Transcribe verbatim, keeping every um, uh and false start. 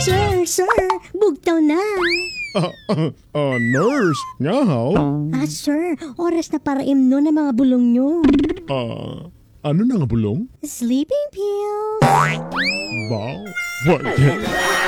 Sir, sir, bugtaw na. Ah, ah, ah, nurse, nga haw? Ah, sir, oras na para imno ng mga bulong nyo. Ah, ano na nga bulong? Sleeping pills. Wow, what?